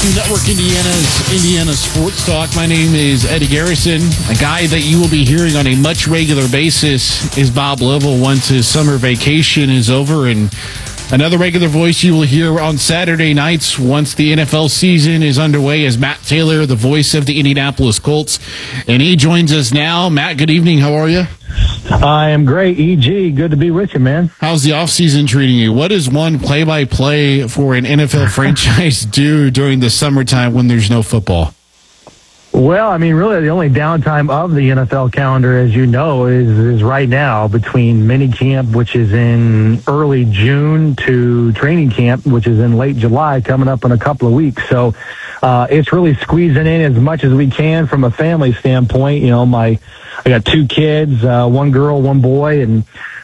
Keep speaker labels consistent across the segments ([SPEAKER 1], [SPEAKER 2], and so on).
[SPEAKER 1] to Network Indiana's Indiana Sports Talk. My name is Eddie Garrison. A guy that you will be hearing on a much regular basis is Bob Lovell once his summer vacation is over, and another regular voice you will hear on Saturday nights once the NFL season is underway is Matt Taylor, the voice of the Indianapolis Colts, and he joins us now. Matt, good evening. How are you?
[SPEAKER 2] I am great, EG. Good to be with you, man.
[SPEAKER 1] How's the offseason treating you? What does one play-by-play for an NFL franchise do during the summertime when there's no football?
[SPEAKER 2] Well, I mean, really the only downtime of the NFL calendar, as you know, is right now between minicamp, which is in early June, to training camp, which is in late July, coming up in a couple of weeks. So it's really squeezing in as much as we can from a family standpoint. You know, I got two kids, one girl, one boy, and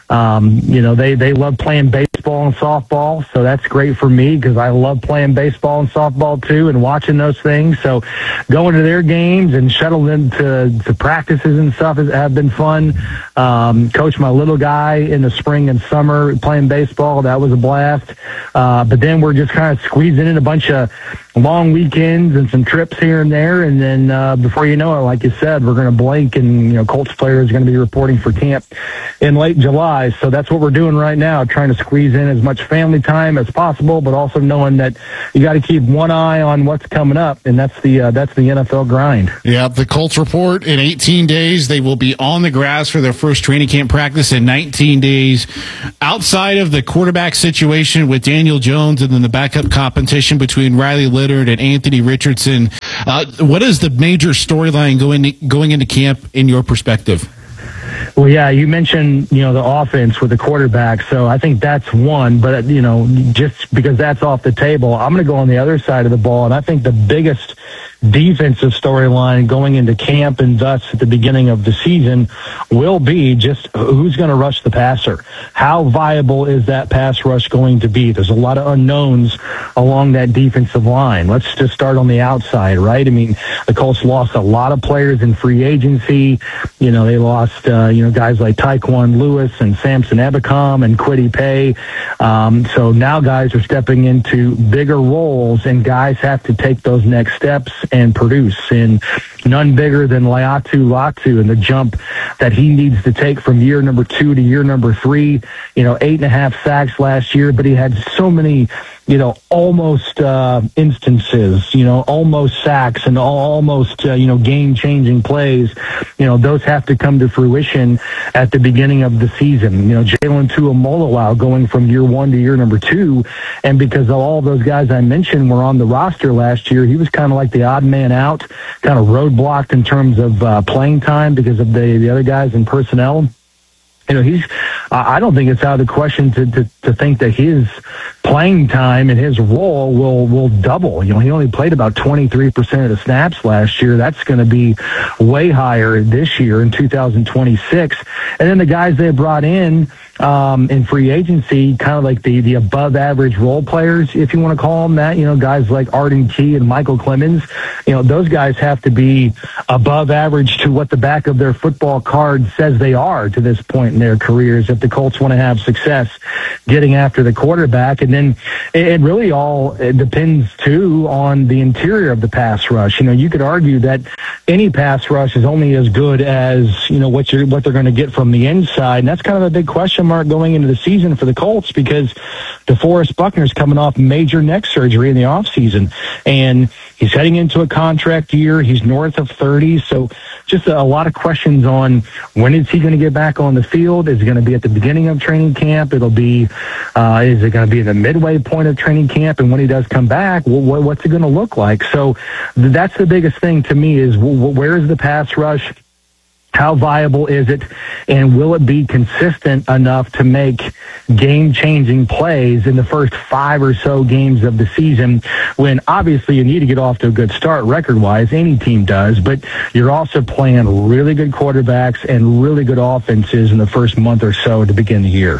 [SPEAKER 2] you know, they love playing baseball and softball, so that's great for me because I love playing baseball and softball too and watching those things. So going to their games and shuttling to practices and stuff have been fun. Coach my little guy in the spring and summer playing baseball. That was a blast. But then we're just kind of squeezing in a bunch of long weekends and some trips here and there. And then before you know it, like you said, we're going to blink and, you know, Colts players are going to be reporting for camp in late July. So that's what we're doing right now, trying to squeeze in as much family time as possible, but also knowing that you got to keep one eye on what's coming up, and that's the NFL grind.
[SPEAKER 1] Yeah, the Colts report in 18 days. They will be on the grass for their first training camp practice in 19 days. Outside of the quarterback situation with Daniel Jones and then the backup competition between Riley Leonard and Anthony Richardson, what is the major storyline going into camp in your perspective?
[SPEAKER 2] Well, yeah, you mentioned, you know, the offense with the quarterback, so I think that's one. But, you know, just because that's off the table, I'm going to go on the other side of the ball, and I think the biggest defensive storyline going into camp and thus at the beginning of the season will be just who's going to rush the passer. How viable is that pass rush going to be? There's a lot of unknowns along that defensive line. Let's just start on the outside, right? I mean, the Colts lost a lot of players in free agency. You know, they lost, you know, guys like Tyquan Lewis and Samson Ebukam and Kwity Paye. So now guys are stepping into bigger roles, and guys have to take those next steps and produce, and none bigger than Laiatu Latu and the jump that he needs to take from year number 2 to year number 3. You know, 8.5 sacks last year, but he had so many, you know, almost instances, you know, almost sacks and almost, you know, game-changing plays. You know, those have to come to fruition at the beginning of the season. You know, Jalen Tuimoloau going from year 1 to year number 2, and because of all those guys I mentioned were on the roster last year, he was kind of like the odd man out, kind of roadblocked in terms of playing time because of the other guys in personnel. You know, I don't think it's out of the question to think that his playing time and his role will double. You know, he only played about 23% of the snaps last year. That's going to be way higher this year in 2026. And then the guys they brought in free agency, kind of like the above average role players, if you want to call them that, you know, guys like Arden Key and Michael Clemens, you know, those guys have to be above average to what the back of their football card says they are to this point in their careers if the Colts want to have success getting after the quarterback. And then it really all depends too on the interior of the pass rush. You know, you could argue that any pass rush is only as good as, you know, what they're going to get from the inside, and that's kind of a big question mark going into the season for the Colts because DeForest Buckner's coming off major neck surgery in the offseason, and he's heading into a contract year. He's north of 30, so just a lot of questions on when is he going to get back on the field. Is it going to be at the beginning of training camp? It'll be, is it going to be in the midway point of training camp? And when he does come back, what's it going to look like? So that's the biggest thing to me is where is the pass rush? How viable is it, and will it be consistent enough to make game-changing plays in the first 5 or so games of the season when obviously you need to get off to a good start record-wise, any team does, but you're also playing really good quarterbacks and really good offenses in the first month or so to begin the year.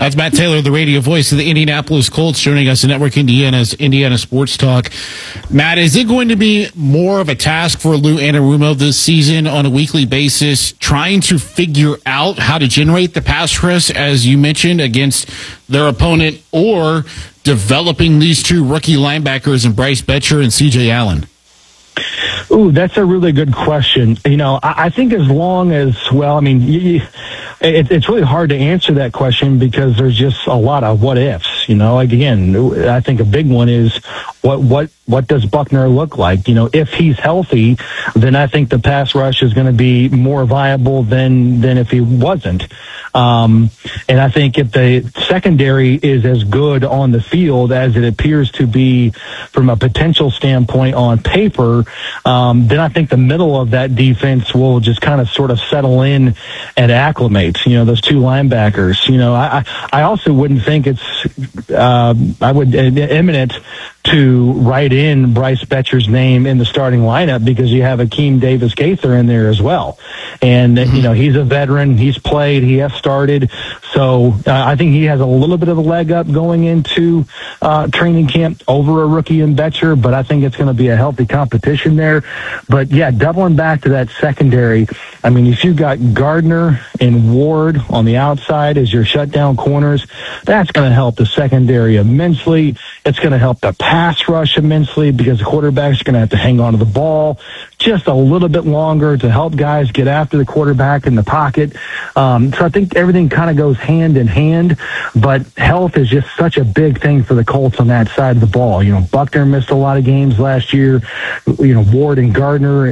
[SPEAKER 1] That's Matt Taylor, the radio voice of the Indianapolis Colts, joining us in Network Indiana's Indiana Sports Talk. Matt, is it going to be more of a task for Lou Anarumo this season on a weekly basis, trying to figure out how to generate the pass rush, as you mentioned, against their opponent, or developing these two rookie linebackers in Bryce Betcher and C.J. Allen?
[SPEAKER 2] Ooh, that's a really good question. I think as long as, it's really hard to answer that question because there's just a lot of what ifs. Again, I think a big one is what does Buckner look like? If he's healthy, then I think the pass rush is going to be more viable than if he wasn't. And I think if the secondary is as good on the field as it appears to be from a potential standpoint on paper, then I think the middle of that defense will just kind of sort of settle in and acclimate. Those two linebackers. I also wouldn't think it's imminent to write in Bryce Betcher's name in the starting lineup because you have Akeem Davis-Gaither in there as well. And, he's a veteran. He's played. He has started. So I think he has a little bit of a leg up going into training camp over a rookie in Betcher, but I think it's going to be a healthy competition there. But, yeah, doubling back to that secondary, if you've got Gardner and Ward on the outside as your shutdown corners, that's going to help the secondary immensely. It's going to help the pass rush immensely because the quarterback's going to have to hang on to the ball just a little bit longer to help guys get after the quarterback in the pocket. So I think everything kind of goes hand in hand, but health is just such a big thing for the Colts on that side of the ball. Buckner missed a lot of games last year. Ward and Gardner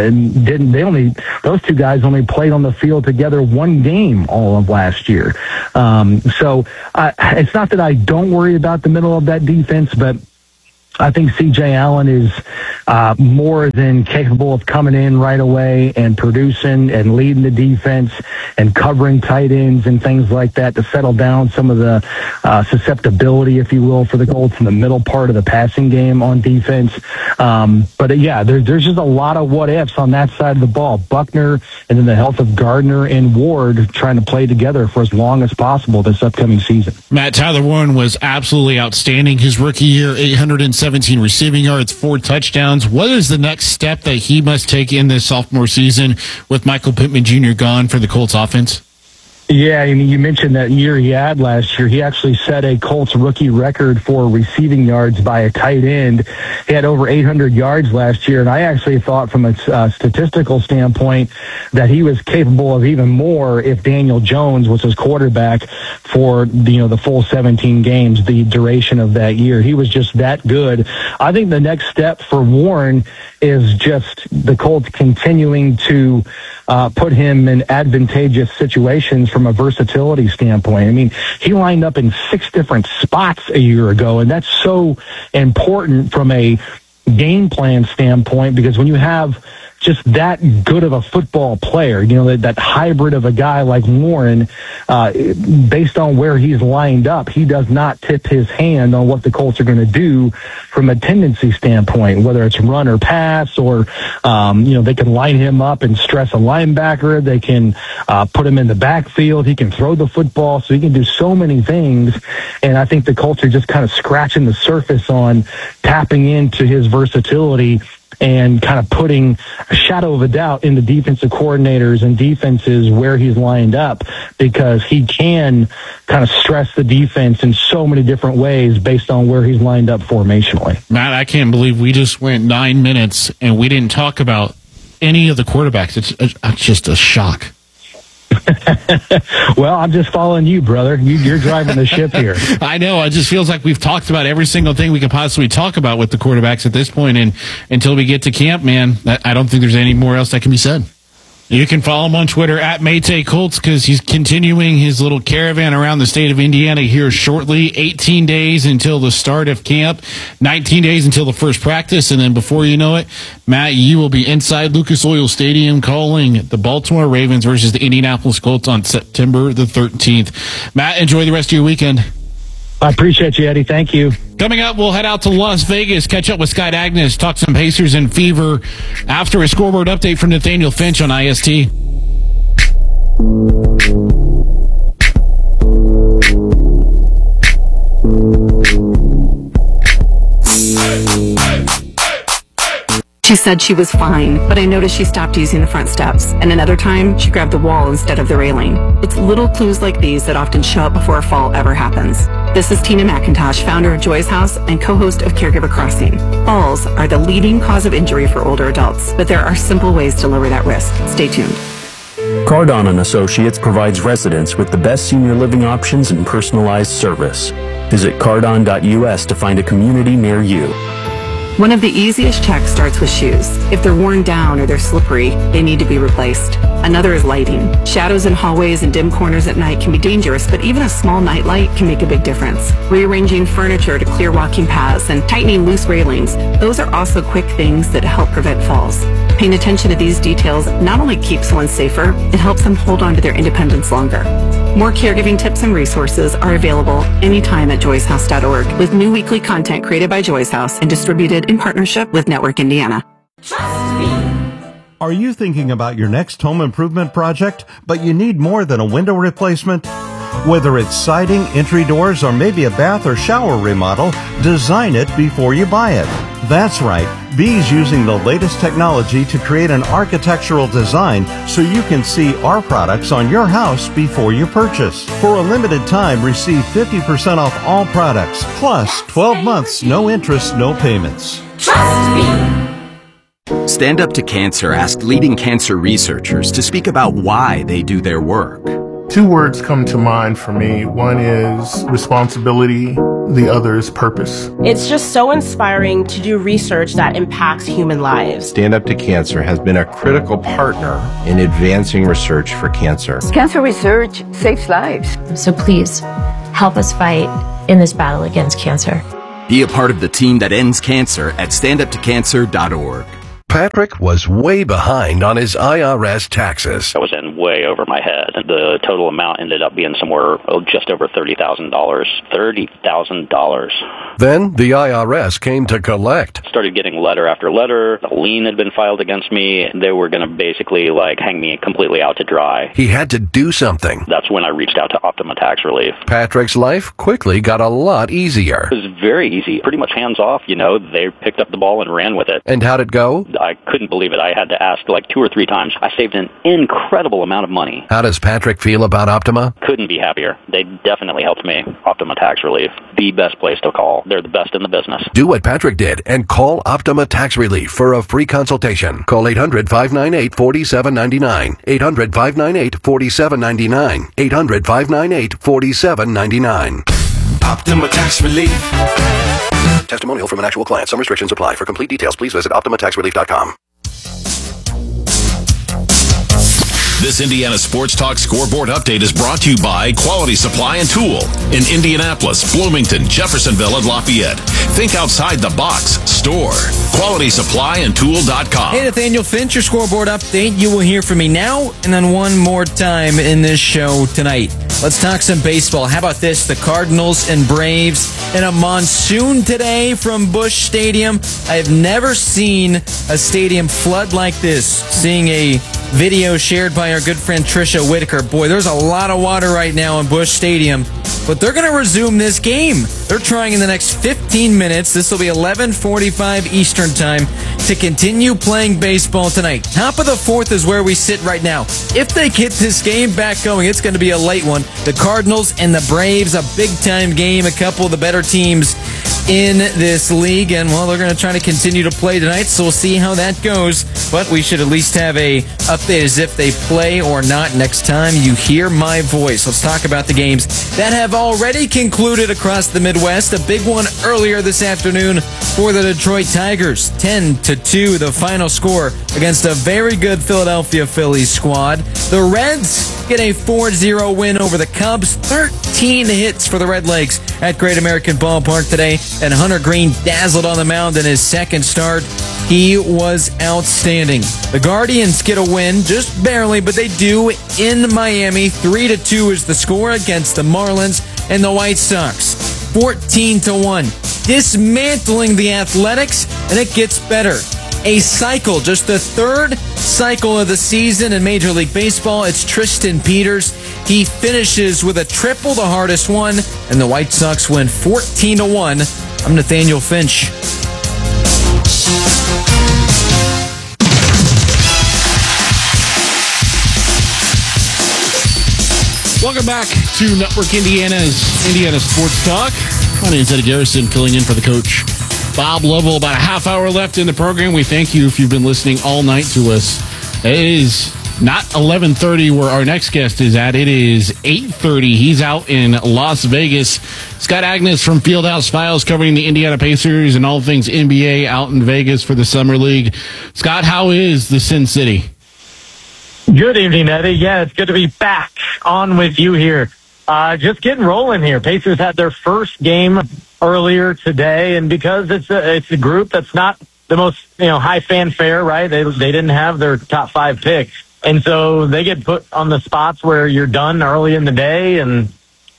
[SPEAKER 2] those two guys only played on the field together one game all of last year. So it's not that I don't worry about the middle of that defense, but I think C.J. Allen is more than capable of coming in right away and producing and leading the defense and covering tight ends and things like that to settle down some of the susceptibility, if you will, for the Colts in the middle part of the passing game on defense. But yeah, there's just a lot of what ifs on that side of the ball. Buckner and then the health of Gardner and Ward trying to play together for as long as possible this upcoming season.
[SPEAKER 1] Matt, Tyler Warren was absolutely outstanding his rookie year, 817 receiving yards, 4 touchdowns. What is the next step that he must take in this sophomore season with Michael Pittman Jr. gone for the Colts offense?
[SPEAKER 2] Yeah, you mentioned that year he had last year. He actually set a Colts rookie record for receiving yards by a tight end. He had over 800 yards last year, and I actually thought from a statistical standpoint that he was capable of even more if Daniel Jones was his quarterback for the full 17 games, the duration of that year. He was just that good. I think the next step for Warren is just the Colts continuing to put him in advantageous situations from a versatility standpoint. He lined up in 6 different spots a year ago, and that's so important from a game plan standpoint because when you have just that good of a football player, that hybrid of a guy like Warren, based on where he's lined up, he does not tip his hand on what the Colts are going to do from a tendency standpoint, whether it's run or pass or, they can line him up and stress a linebacker. They can put him in the backfield. He can throw the football, so he can do so many things. And I think the Colts are just kind of scratching the surface on tapping into his versatility and kind of putting a shadow of a doubt in the defensive coordinators and defenses where he's lined up because he can kind of stress the defense in so many different ways based on where he's lined up formationally.
[SPEAKER 1] Matt, I can't believe we just went 9 minutes and we didn't talk about any of the quarterbacks. It's just a shock.
[SPEAKER 2] Well, I'm just following you, brother. You're driving the ship here.
[SPEAKER 1] I know. It just feels like we've talked about every single thing we could possibly talk about with the quarterbacks at this point. And until we get to camp, man, I don't think there's any more else that can be said. You can follow him on Twitter at Maytay Colts because he's continuing his little caravan around the state of Indiana here shortly. 18 days until the start of camp, 19 days until the first practice, and then before you know it, Matt, you will be inside Lucas Oil Stadium calling the Baltimore Ravens versus the Indianapolis Colts on September the 13th. Matt, enjoy the rest of your weekend.
[SPEAKER 2] I appreciate you, Eddie. Thank you.
[SPEAKER 1] Coming up, we'll head out to Las Vegas, catch up with Scott Agnes, talk some Pacers and Fever after a scoreboard update from Nathaniel Finch on IST.
[SPEAKER 3] She said she was fine, but I noticed she stopped using the front steps, and another time, she grabbed the wall instead of the railing. It's little clues like these that often show up before a fall ever happens. This is Tina McIntosh, founder of Joy's House and co-host of Caregiver Crossing. Falls are the leading cause of injury for older adults, but there are simple ways to lower that risk. Stay tuned.
[SPEAKER 4] Cardon & Associates provides residents with the best senior living options and personalized service. Visit cardon.us to find a community near you.
[SPEAKER 3] One of the easiest checks starts with shoes. If they're worn down or they're slippery, they need to be replaced. Another is lighting. Shadows in hallways and dim corners at night can be dangerous, but even a small nightlight can make a big difference. Rearranging furniture to clear walking paths and tightening loose railings, those are also quick things that help prevent falls. Paying attention to these details not only keeps someone safer, it helps them hold on to their independence longer. More caregiving tips and resources are available anytime at joyshouse.org, with new weekly content created by Joy's House and distributed in partnership with Network Indiana.
[SPEAKER 5] Trust me. Are you thinking about your next home improvement project, but you need more than a window replacement? Whether it's siding, entry doors, or maybe a bath or shower remodel, design it before you buy it. That's right. Bee's using the latest technology to create an architectural design so you can see our products on your house before you purchase. For a limited time, receive 50% off all products, plus 12 months, no interest, no payments.
[SPEAKER 6] Trust me. Stand Up to Cancer asked leading cancer researchers to speak about why they do their work.
[SPEAKER 7] Two words come to mind for me. One is responsibility. The other is purpose.
[SPEAKER 8] It's just so inspiring to do research that impacts human lives.
[SPEAKER 9] Stand Up to Cancer has been a critical partner in advancing research for cancer.
[SPEAKER 10] Cancer research saves lives.
[SPEAKER 11] So please, help us fight in this battle against cancer.
[SPEAKER 6] Be a part of the team that ends cancer at standuptocancer.org.
[SPEAKER 12] Patrick was way behind on his IRS taxes.
[SPEAKER 13] I was in way over my head. The total amount ended up being somewhere just over $30,000. $30,000.
[SPEAKER 12] Then the IRS came to collect.
[SPEAKER 13] Started getting letter after letter. A lien had been filed against me. They were going to basically hang me completely out to dry.
[SPEAKER 12] He had to do something.
[SPEAKER 13] That's when I reached out to Optima Tax Relief.
[SPEAKER 12] Patrick's life quickly got a lot easier.
[SPEAKER 13] It was very easy. Pretty much hands off, They picked up the ball and ran with it.
[SPEAKER 12] And how'd it go?
[SPEAKER 13] I couldn't believe it. I had to ask 2 or 3 times. I saved an incredible amount of money.
[SPEAKER 12] How does Patrick feel about Optima?
[SPEAKER 13] Couldn't be happier. They definitely helped me. Optima Tax Relief. The best place to call. They're the best in the business.
[SPEAKER 12] Do what Patrick did and call Optima Tax Relief for a free consultation. Call 800-598-4799. 800-598-4799. 800-598-4799.
[SPEAKER 14] Optima Tax Relief.
[SPEAKER 12] Testimonial from an actual client. Some restrictions apply. For complete details, please visit OptimaTaxRelief.com.
[SPEAKER 15] This Indiana Sports Talk scoreboard update is brought to you by Quality Supply and Tool in Indianapolis, Bloomington, Jeffersonville, and Lafayette. Think outside the box. Store. QualitySupplyandTool.com.
[SPEAKER 16] Hey, Nathaniel Finch, your scoreboard update. You will hear from me now and then one more time in this show tonight. Let's talk some baseball. How about this? The Cardinals and Braves in a monsoon today from Busch Stadium. I have never seen a stadium flood like this. Seeing a video shared by our good friend Trisha Whitaker. Boy, there's a lot of water right now in Busch Stadium, but they're going to resume this game. They're trying in the next 15 minutes. This will be 11:45 Eastern time to continue playing baseball tonight. Top of the 4th is where we sit right now. If they get this game back going, it's going to be a late one. The Cardinals and the Braves, a big-time game, a couple of the better teams in this league, and well, they're going to try to continue to play tonight, so we'll see how that goes, but we should at least have a update as if they play or not next time you hear my voice. Let's talk about the games that have already concluded across the Midwest. A big one earlier this afternoon for the Detroit Tigers. 10-2, the final score against a very good Philadelphia Phillies squad. The Reds get a 4-0 win over the Cubs. 13 hits for the Red Legs at Great American Ballpark today, and Hunter Green dazzled on the mound in his second start. He was outstanding. The Guardians get a win, just barely, but they do in Miami. 3-2 is the score against the Marlins and the White Sox. 14-1. Dismantling the Athletics, and it gets better. A cycle, just the third cycle of the season in Major League Baseball. It's Tristan Peters. He finishes with a triple, the hardest one, and the White Sox win 14-1. I'm Nathaniel Finch.
[SPEAKER 1] Welcome back to Network Indiana's Indiana Sports Talk. My name is Eddie Garrison, filling in for the coach, Bob Lovell. About a half hour left in the program. We thank you if you've been listening all night to us. It is not 11:30 where our next guest is at. It is 8:30. He's out in Las Vegas. Scott Agnes from Fieldhouse Files covering the Indiana Pacers and all things NBA out in Vegas for the Summer League. Scott, how is the Sin City?
[SPEAKER 2] Good evening, Eddie. Yeah, it's good to be back on with you here. Just getting rolling here. Pacers had their first game earlier today, and because it's a group that's not the most high fanfare, right? They didn't have their top 5 picks, and so they get put on the spots where you're done early in the day, and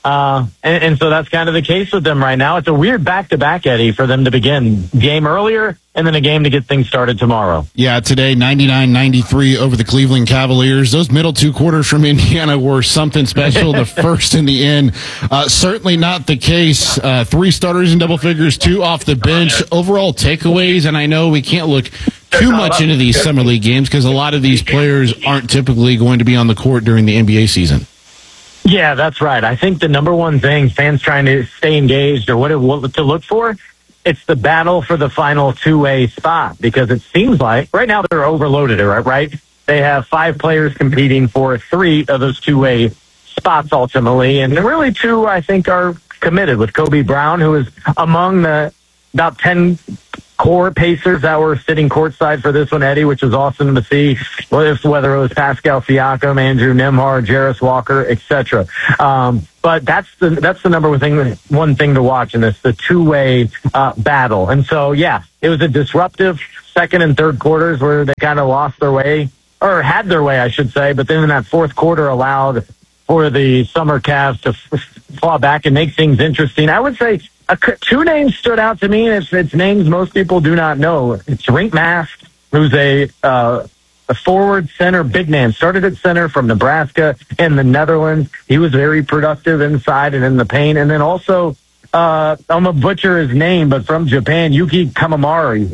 [SPEAKER 2] so that's kind of the case with them right now. It's a weird back-to-back, Eddie, for them to begin game earlier and then a game to get things started tomorrow.
[SPEAKER 1] Yeah, today 99-93 over the Cleveland Cavaliers. Those middle 2 quarters from Indiana were something special. The first and the end, certainly not the case. 3 starters in double figures, 2 off the bench. Overall takeaways, and I know we can't look too much into these Summer League games because a lot of these players aren't typically going to be on the court during the NBA season.
[SPEAKER 2] Yeah, that's right. I think the number one thing fans trying to stay engaged or what to look for, it's the battle for the final two-way spot, because it seems like right now they're overloaded, right? They have 5 players competing for 3 of those two-way spots ultimately, and really 2 I think are committed, with Kobe Brown, who is among the about 10 core Pacers that were sitting courtside for this one, Eddie, which is awesome to see, whether it was Pascal Siakam, Andrew Nembhard, Jarris Walker, etc. But that's the number one thing to watch in this, the two-way battle. And so, yeah, it was a disruptive second and third quarters where they kind of lost their way, or had their way, I should say. But then in that fourth quarter allowed for the Summer Cavs to fall back and make things interesting. I would say 2 names stood out to me, and it's names most people do not know. It's Rink Mast, who's a forward center big man, started at center from Nebraska in the Netherlands. He was very productive inside and in the paint. And then also, I'm going to butcher his name, but from Japan, Yuki Kamamari.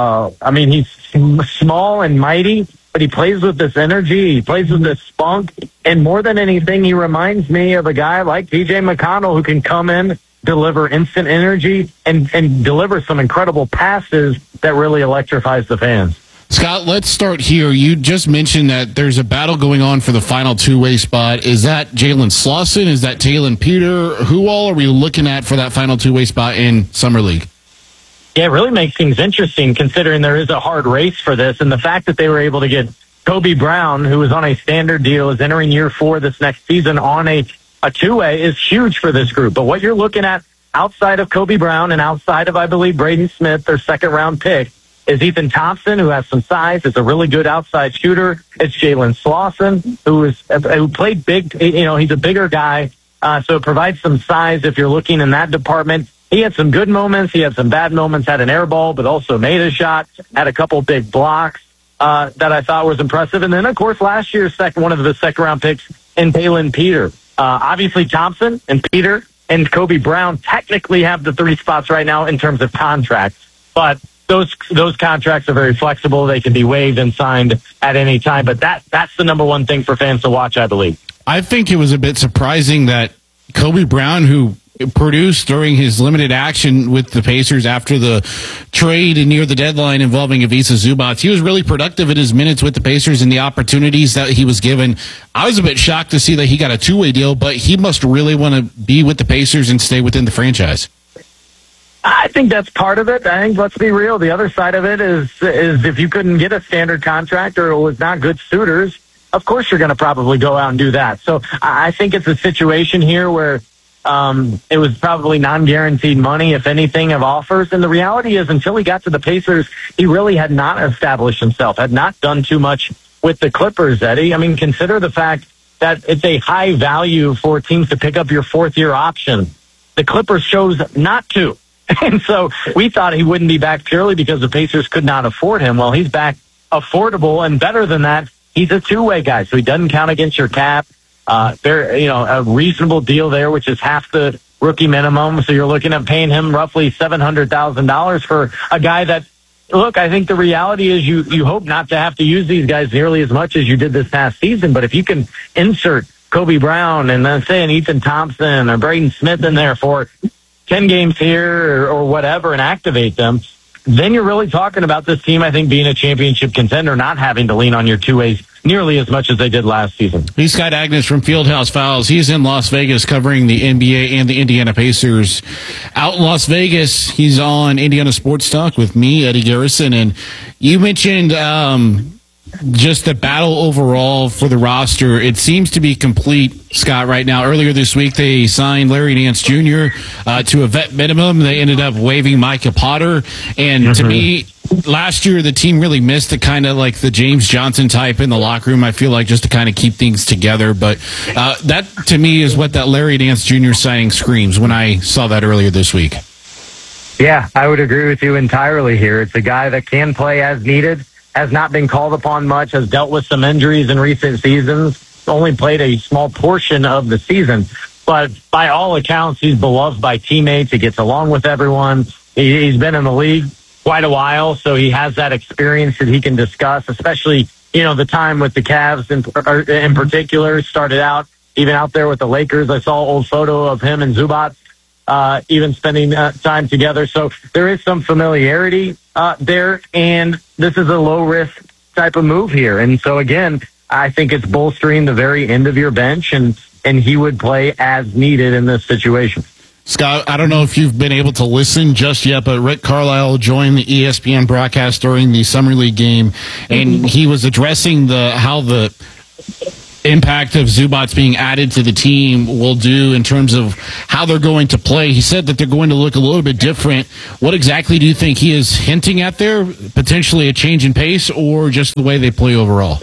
[SPEAKER 2] He's small and mighty, but he plays with this energy. He plays with this spunk. And more than anything, he reminds me of a guy like T.J. McConnell, who can come in, deliver instant energy, and deliver some incredible passes that really electrifies the fans.
[SPEAKER 1] Scott, let's start here. You just mentioned that there's a battle going on for the final two-way spot. Is that Jalen Slauson? Is that Taylor Peter? Who all are we looking at for that final two-way spot in Summer League?
[SPEAKER 2] Yeah, it really makes things interesting considering there is a hard race for this, and the fact that they were able to get Kobe Brown, who is on a standard deal, is entering year 4 this next season on a two-way, is huge for this group. But what you're looking at outside of Kobe Brown and outside of, I believe, Braden Smith, their second-round pick, is Ethan Thompson, who has some size, is a really good outside shooter. It's Jalen Slauson, who played big. He's a bigger guy, so it provides some size if you're looking in that department. He had some good moments. He had some bad moments, had an air ball, but also made a shot, had a couple big blocks that I thought was impressive. And then, of course, last year's one of the second-round picks in Taylor Peter. Obviously, Thompson and Peter and Kobe Brown technically have the 3 spots right now in terms of contracts, but those contracts are very flexible. They can be waived and signed at any time, but that's the number one thing for fans to watch, I believe.
[SPEAKER 1] I think it was a bit surprising that Kobe Brown, who produced during his limited action with the Pacers after the trade and near the deadline involving Ivica Zubac, he was really productive in his minutes with the Pacers and the opportunities that he was given. I was a bit shocked to see that he got a two-way deal, but he must really want to be with the Pacers and stay within the franchise.
[SPEAKER 2] I think that's part of it. I think, let's be real, the other side of it is if you couldn't get a standard contract or it was not good suitors, of course you're going to probably go out and do that. So I think it's a situation here where it was probably non-guaranteed money, if anything, of offers. And the reality is, until he got to the Pacers, he really had not established himself, had not done too much with the Clippers, Eddie. I mean, consider the fact that it's a high value for teams to pick up your 4th-year option. The Clippers chose not to. And so we thought he wouldn't be back purely because the Pacers could not afford him. Well, he's back affordable, and better than that, he's a two-way guy, so he doesn't count against your cap. A reasonable deal there, which is half the rookie minimum. So you're looking at paying him roughly $700,000 for a guy that, look, I think the reality is you hope not to have to use these guys nearly as much as you did this past season. But if you can insert Kobe Brown and then saying Ethan Thompson or Braden Smith in there for 10 games here or whatever and activate them, then you're really talking about this team, I think, being a championship contender, not having to lean on your two-ways nearly as much as they did last season.
[SPEAKER 1] He's Scott Agnes from Fieldhouse Files. He's in Las Vegas covering the NBA and the Indiana Pacers. Out in Las Vegas, he's on Indiana Sports Talk with me, Eddie Garrison. And you mentioned just the battle overall for the roster. It seems to be complete, Scott, right now. Earlier this week, they signed Larry Nance Jr. To a vet minimum. They ended up waiving Micah Potter. And to me, last year, the team really missed the kind of like the James Johnson type in the locker room, I feel like, just to kind of keep things together. But that, to me, is what that Larry Nance Jr. signing screams when I saw that earlier this week.
[SPEAKER 2] Yeah, I would agree with you entirely here. It's a guy that can play as needed, has not been called upon much, has dealt with some injuries in recent seasons, only played a small portion of the season. But by all accounts, he's beloved by teammates. He gets along with everyone. He's been in the league quite a while, so he has that experience that he can discuss, especially, the time with the Cavs in particular. Started out even out there with the Lakers. I saw an old photo of him and Zubac even spending time together. So there is some familiarity there, and this is a low-risk type of move here. And so, again, I think it's bolstering the very end of your bench, and he would play as needed in this situation.
[SPEAKER 1] Scott, I don't know if you've been able to listen just yet, but Rick Carlisle joined the ESPN broadcast during the Summer League game, and he was addressing how the impact of Zubac being added to the team will do in terms of how they're going to play. He said that they're going to look a little bit different. What exactly do you think he is hinting at there? Potentially a change in pace or just the way they play overall?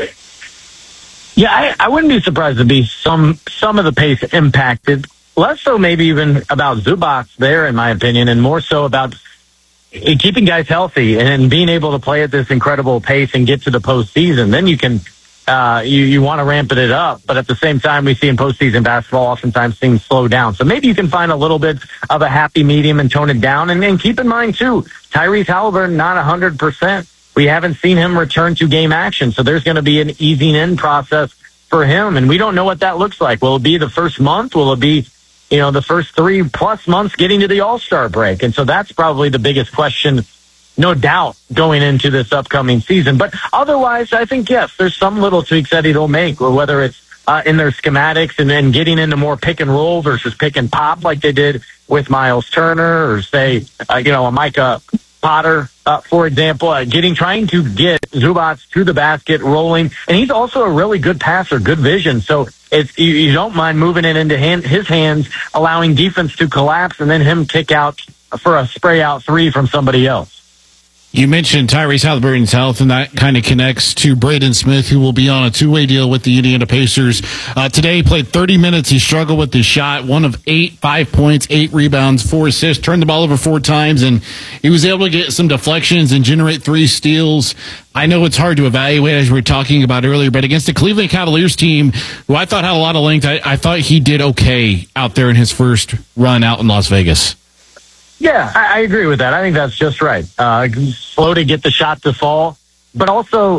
[SPEAKER 2] Yeah, I wouldn't be surprised to be some of the pace impacted. Less so maybe even about Zubac there, in my opinion, and more so about keeping guys healthy and being able to play at this incredible pace and get to the postseason. Then you can you want to ramp it up, but at the same time, we see in postseason basketball oftentimes things slow down. So maybe you can find a little bit of a happy medium and tone it down. And keep in mind, too, Tyrese Halliburton, not 100%. We haven't seen him return to game action, so there's going to be an easing in process for him, and we don't know what that looks like. Will it be the first month? Will it be the first 3+ months getting to the All-Star break? And so that's probably the biggest question, no doubt, going into this upcoming season. But otherwise, I think, yes, there's some little tweaks that he'll make, or whether it's in their schematics and then getting into more pick and roll versus pick and pop like they did with Miles Turner, or say, a Micah Potter, for example, trying to get Zubac to the basket, rolling. And he's also a really good passer, good vision. So you don't mind moving it into his hands, allowing defense to collapse, and then him kick out for a spray-out three from somebody else.
[SPEAKER 1] You mentioned Tyrese Halliburton's health, and that kind of connects to Braden Smith, who will be on a two-way deal with the Indiana Pacers. Today, he played 30 minutes. He struggled with his shot, 1 of 8, 5 points, 8 rebounds, 4 assists, turned the ball over 4 times, and he was able to get some deflections and generate 3 steals. I know it's hard to evaluate, as we were talking about earlier, but against the Cleveland Cavaliers team, who I thought had a lot of length, I thought he did okay out there in his first run out in Las Vegas.
[SPEAKER 2] Yeah, I agree with that. I think that's just right. Slow to get the shot to fall. But also,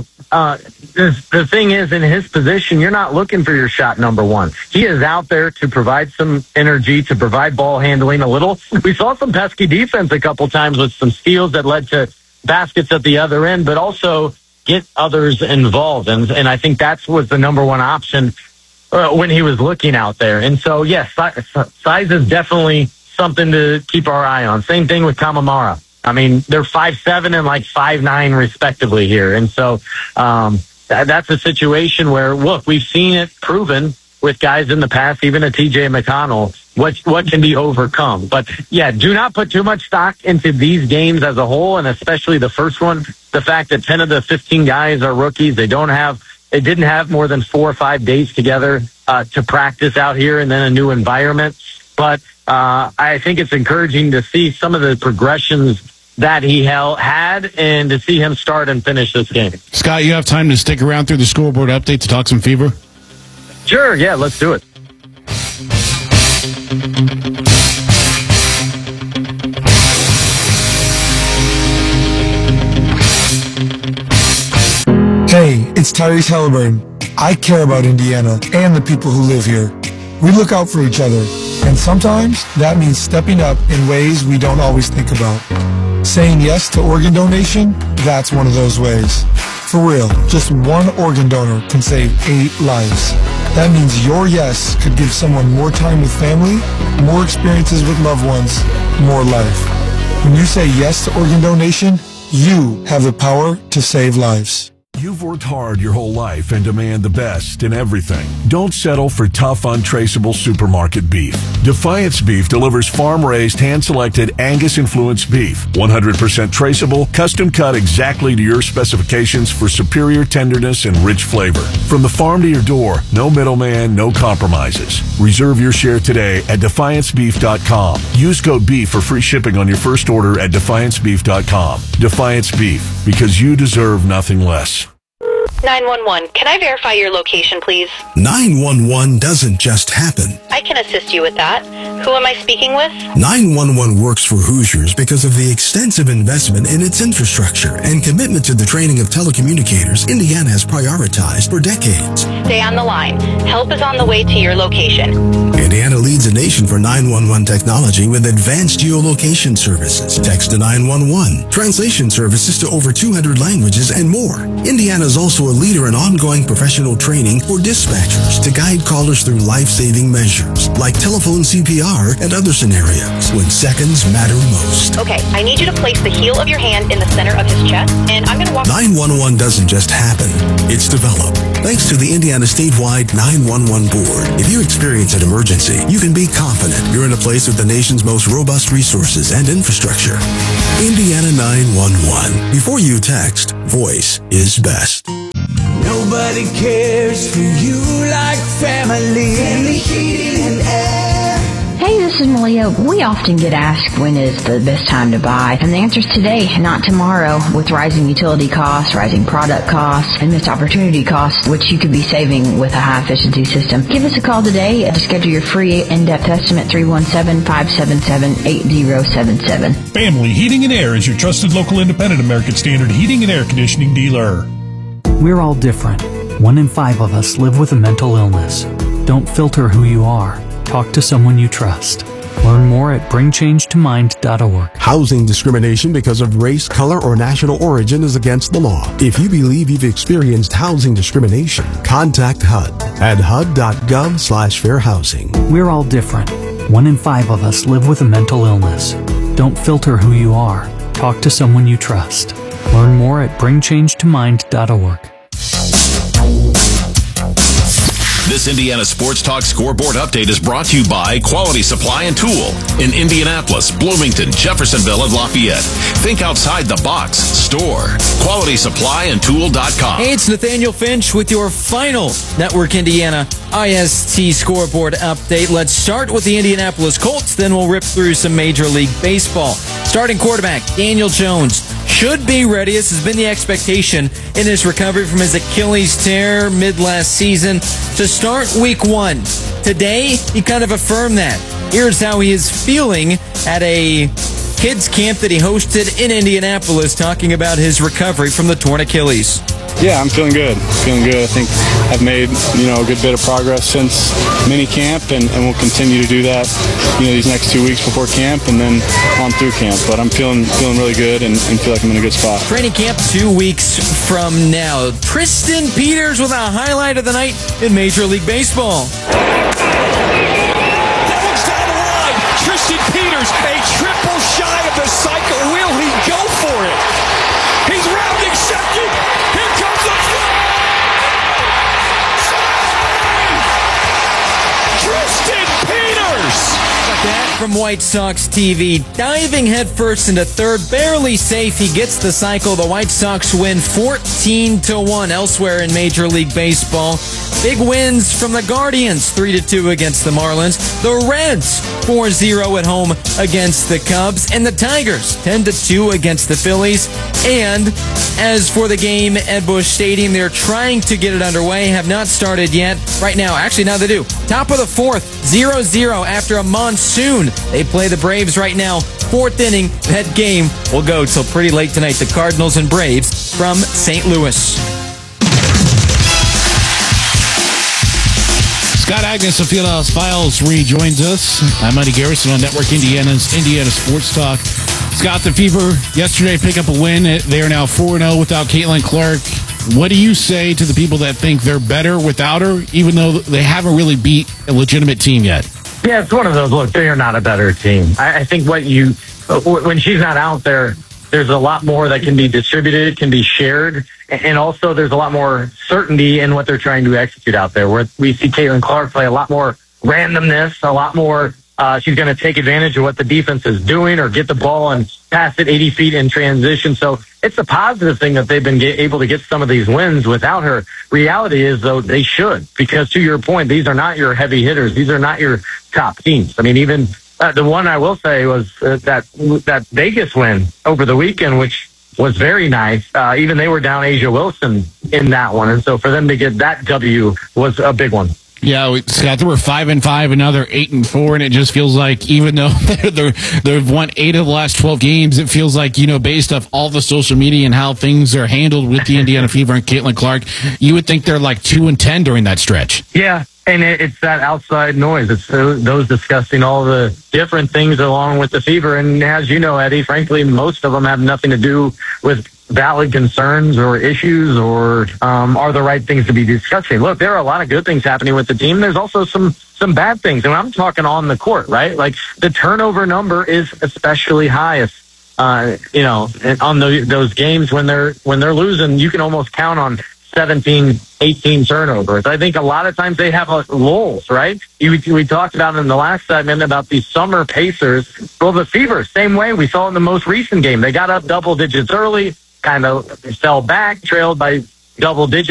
[SPEAKER 2] the thing is, in his position, you're not looking for your shot number one. He is out there to provide some energy, to provide ball handling a little. We saw some pesky defense a couple times with some steals that led to baskets at the other end, but also get others involved. And I think that was the number one option when he was looking out there. And so, yes, size is definitely something to keep our eye on. Same thing with Kamamara. I mean, they're 5'7" and 5'9" respectively here. And so that's a situation where, look, we've seen it proven with guys in the past, even a TJ McConnell, what can be overcome. But, yeah, do not put too much stock into these games as a whole, and especially the first one. The fact that 10 of the 15 guys are rookies. They didn't have more than 4 or 5 days together to practice out here and then a new environment. But I think it's encouraging to see some of the progressions that he had and to see him start and finish this game.
[SPEAKER 1] Scott, you have time to stick around through the scoreboard update to talk some Fever?
[SPEAKER 2] Sure, yeah, let's do it.
[SPEAKER 17] Hey, it's Tyrese Halliburton. I care about Indiana and the people who live here. We look out for each other, and sometimes that means stepping up in ways we don't always think about. Saying yes to organ donation, that's one of those ways. For real, just one organ donor can save 8 lives. That means your yes could give someone more time with family, more experiences with loved ones, more life. When you say yes to organ donation, you have the power to save lives.
[SPEAKER 18] You've worked hard your whole life and demand the best in everything. Don't settle for tough, untraceable supermarket beef. Defiance Beef delivers farm-raised, hand-selected Angus-influenced beef. 100% traceable, custom-cut exactly to your specifications for superior tenderness and rich flavor. From the farm to your door, no middleman, no compromises. Reserve your share today at DefianceBeef.com. Use code BEEF for free shipping on your first order at DefianceBeef.com. Defiance Beef, because you deserve nothing less.
[SPEAKER 19] 911, can I verify your location, please?
[SPEAKER 20] 911 doesn't just happen.
[SPEAKER 19] I can assist you with that. Who am I speaking with?
[SPEAKER 20] 911 works for Hoosiers because of the extensive investment in its infrastructure and commitment to the training of telecommunicators Indiana has prioritized for decades.
[SPEAKER 19] Stay on the line. Help is on the way to your location.
[SPEAKER 20] Indiana leads the nation for 911 technology with advanced geolocation services, text to 911, translation services to over 200 languages, and more. Indiana is also a leader in ongoing professional training for dispatchers to guide callers through life-saving measures like telephone CPR and other scenarios when seconds matter most.
[SPEAKER 19] Okay, I need you to place the heel of your hand in the center of his chest, and I'm going to walk...
[SPEAKER 20] 911 doesn't just happen. It's developed. Thanks to the Indiana Statewide 911 Board. If you experience an emergency, you can be confident you're in a place with the nation's most robust resources and infrastructure. Indiana 911. Before you text, voice is best.
[SPEAKER 14] Nobody cares for you like family. Family heating and air.
[SPEAKER 21] Hey, this is Malia. We often get asked when is the best time to buy, and the answer is today, not tomorrow, with rising utility costs, rising product costs, and missed opportunity costs, which you could be saving with a high-efficiency system. Give us a call today to schedule your free in-depth estimate, 317-577-8077.
[SPEAKER 22] Family Heating and Air is your trusted local independent American Standard heating and air conditioning dealer.
[SPEAKER 23] We're all different. 1 in 5 of us live with a mental illness. Don't filter who you are. Talk to someone you trust. Learn more at bringchangetimind.org.
[SPEAKER 24] Housing discrimination because of race, color, or national origin is against the law. If you believe you've experienced housing discrimination, contact HUD at hud.gov/fair housing.
[SPEAKER 23] We're all different. 1 in 5 of us live with a mental illness. Don't filter who you are. Talk to someone you trust. Learn more at bringchangetimind.org.
[SPEAKER 15] This Indiana Sports Talk Scoreboard Update is brought to you by Quality Supply and Tool in Indianapolis, Bloomington, Jeffersonville, and Lafayette. Think outside the box. Store. QualitySupplyandTool.com.
[SPEAKER 16] Hey, it's Nathaniel Finch with your final Network Indiana IST Scoreboard Update. Let's start with the Indianapolis Colts, then we'll rip through some Major League Baseball. Starting quarterback, Daniel Jones, should be ready. This has been the expectation in his recovery from his Achilles tear mid-last season to start week 1. Today, he kind of affirmed that. Here's how he is feeling at a kids camp that he hosted in Indianapolis, talking about his recovery from the torn Achilles.
[SPEAKER 25] Yeah, I'm feeling good. I think I've made, a good bit of progress since mini camp, and we'll continue to do that, these next 2 weeks before camp and then on through camp. But I'm feeling really good and feel like I'm in a good spot.
[SPEAKER 16] Training camp 2 weeks from now. Tristan Peters with a highlight of the night in Major League Baseball.
[SPEAKER 26] That one's down the line. Tristan Peters, a triple shy of the cycle. Will he go for it? He's rounding second. Here comes the Tristan Peters!
[SPEAKER 16] That from White Sox TV. Diving headfirst into third, barely safe. He gets the cycle. The White Sox win 14-1. Elsewhere in Major League Baseball, big wins from the Guardians, 3-2 against the Marlins. The Reds, 4-0 at home against the Cubs. And the Tigers, 10-2 against the Phillies. And as for the game at Busch Stadium, they're trying to get it underway. Have not started yet. Right now, actually, now they do. Top of the 4th, 0-0 after a monsoon. They play the Braves right now. 4th inning. That game will go till pretty late tonight. The Cardinals and Braves from St. Louis.
[SPEAKER 1] Scott Agnes of Fieldhouse Files rejoins us. I'm Eddie Garrison on Network Indiana's Indiana Sports Talk. Scott, the Fever yesterday pick up a win. They are now 4-0 without Caitlin Clark. What do you say to the people that think they're better without her, even though they haven't really beat a legitimate team yet?
[SPEAKER 2] Yeah, it's one of those, look, they are not a better team. I think when she's not out there, there's a lot more that can be distributed, can be shared, and also there's a lot more certainty in what they're trying to execute out there. Where we see Caitlin Clark play a lot more randomness, a lot more she's going to take advantage of what the defense is doing or get the ball and pass it 80 feet in transition. So it's a positive thing that they've been able to get some of these wins without her. Reality is, though, they should, because to your point, these are not your heavy hitters. These are not your top teams. I mean, even the one I will say was that Vegas win over the weekend, which was very nice. Even they were down Asia Wilson in that one. And so for them to get that W was a big one.
[SPEAKER 1] Yeah, Scott, they were 5-5, and now they're 8-4, and it just feels like even though they've won 8 of the last 12 games, it feels like, based off all the social media and how things are handled with the Indiana Fever and Caitlin Clark, you would think they're like 2-10 during that stretch.
[SPEAKER 2] Yeah, and it's that outside noise. It's those discussing all the different things along with the Fever, and as you know, Eddie, frankly, most of them have nothing to do with valid concerns or issues or are the right things to be discussing. Look, there are a lot of good things happening with the team. There's also some bad things. And I'm talking on the court, right? Like the turnover number is especially high. On those games when they're losing, you can almost count on 17, 18 turnovers. I think a lot of times they have lulls, right? We talked about in the last segment about these summer pacers. Well, the Fever, same way. We saw in the most recent game. They got up double digits early, kind of fell back, trailed by double digits.